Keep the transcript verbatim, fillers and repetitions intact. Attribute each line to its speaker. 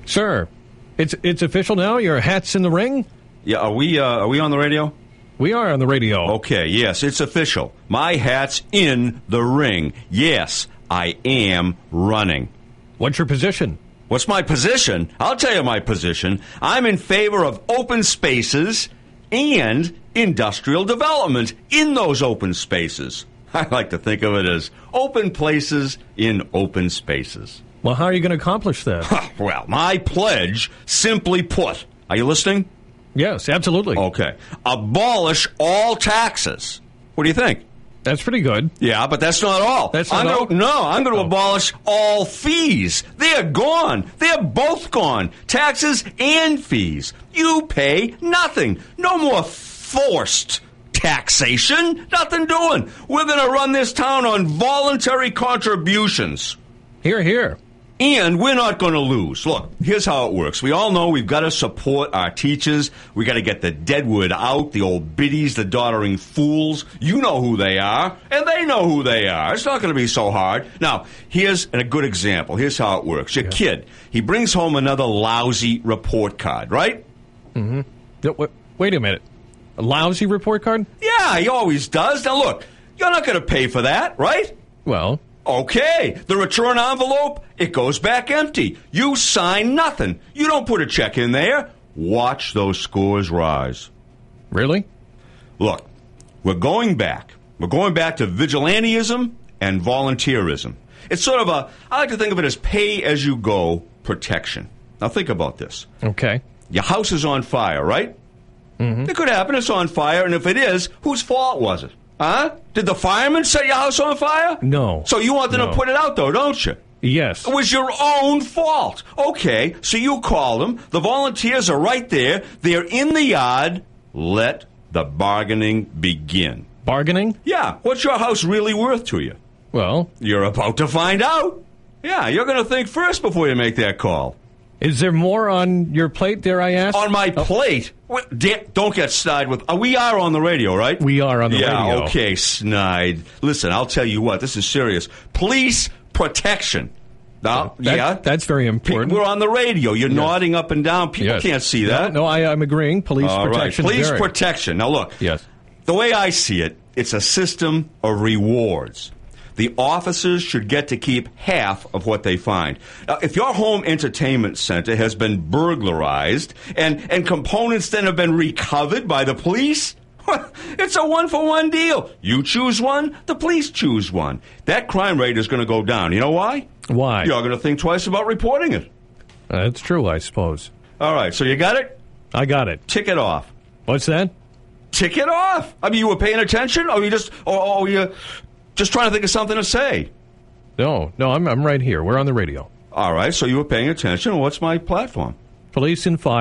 Speaker 1: Sir, it's it's official now? Your hat's in the ring?
Speaker 2: Yeah, are we uh, are we on the radio?
Speaker 1: We are on the radio.
Speaker 2: Okay, yes, it's official. My hat's in the ring. Yes, I am running.
Speaker 1: What's your position?
Speaker 2: What's my position? I'll tell you my position. I'm in favor of open spaces and industrial development in those open spaces. I like to think of it as open places in open spaces.
Speaker 1: Well, how are you going to accomplish that?
Speaker 2: Well, my pledge, simply put, are you listening?
Speaker 1: Yes, absolutely.
Speaker 2: Okay. Abolish all taxes. What do you think?
Speaker 1: That's pretty good.
Speaker 2: Yeah, but that's not all.
Speaker 1: That's not
Speaker 2: I'm
Speaker 1: all?
Speaker 2: Gonna, no, I'm going to
Speaker 1: Oh.
Speaker 2: abolish all fees. They're gone. They're both gone. Taxes and fees. You pay nothing. No more forced taxation. Nothing doing. We're going to run this town on voluntary contributions.
Speaker 1: Here, here.
Speaker 2: And we're not going to lose. Look, here's how it works. We all know we've got to support our teachers. We got to get the deadwood out, the old biddies, the doddering fools. You know who they are, and they know who they are. It's not going to be so hard. Now, here's a good example. Here's how it works. Your yeah. kid, he brings home another lousy report card, right?
Speaker 1: Mm-hmm. Wait, wait a minute. A lousy report card?
Speaker 2: Yeah, he always does. Now, look, you're not going to pay for that, right?
Speaker 1: Well...
Speaker 2: Okay, the return envelope, it goes back empty. You sign nothing. You don't put a check in there. Watch those scores rise.
Speaker 1: Really?
Speaker 2: Look, we're going back. We're going back to vigilantism and volunteerism. It's sort of a, I like to think of it as pay-as-you-go protection. Now think about this.
Speaker 1: Okay.
Speaker 2: Your house is on fire, right?
Speaker 1: Mm-hmm.
Speaker 2: It could happen, it's on fire, and if it is, whose fault was it? Huh? Did the firemen set your house on fire?
Speaker 1: No.
Speaker 2: So you want them
Speaker 1: no.
Speaker 2: to put it out, though, don't you?
Speaker 1: Yes.
Speaker 2: It was your own fault. Okay, so you call them. The volunteers are right there. They're in the yard. Let the bargaining begin.
Speaker 1: Bargaining?
Speaker 2: Yeah. What's your house really worth to you?
Speaker 1: Well...
Speaker 2: You're about to find out. Yeah, you're going to think first before you make that call.
Speaker 1: Is there more on your plate, dare I ask?
Speaker 2: On my
Speaker 1: oh.
Speaker 2: plate? What, da- don't get snide with... Uh, we are on the radio, right?
Speaker 1: We are on the
Speaker 2: yeah,
Speaker 1: radio.
Speaker 2: Yeah, okay, snide. Listen, I'll tell you what. This is serious. Police protection. Now,
Speaker 1: that,
Speaker 2: yeah?
Speaker 1: That's very important.
Speaker 2: We're on the radio. You're yes. nodding up and down. People
Speaker 1: yes.
Speaker 2: can't see that.
Speaker 1: No, no I, I'm agreeing. Police
Speaker 2: All
Speaker 1: protection.
Speaker 2: Right. Police
Speaker 1: very.
Speaker 2: protection. Now, look.
Speaker 1: Yes.
Speaker 2: The way I see it, it's a system of rewards. The officers should get to keep half of what they find. Now, if your home entertainment center has been burglarized and, and components then have been recovered by the police, it's a one-for-one deal. You choose one, the police choose one. That crime rate is going to go down. You know why?
Speaker 1: Why?
Speaker 2: You're going to think twice about reporting it.
Speaker 1: Uh, that's true, I suppose.
Speaker 2: All right, so you got it?
Speaker 1: I got it.
Speaker 2: Tick it off.
Speaker 1: What's that?
Speaker 2: Tick it off. I mean, you were paying attention, or you just, or, or you... Just trying to think of something to say.
Speaker 1: No, no, I'm I'm right here. We're on the radio.
Speaker 2: All right, so you were paying attention. What's my platform?
Speaker 1: Police and fire.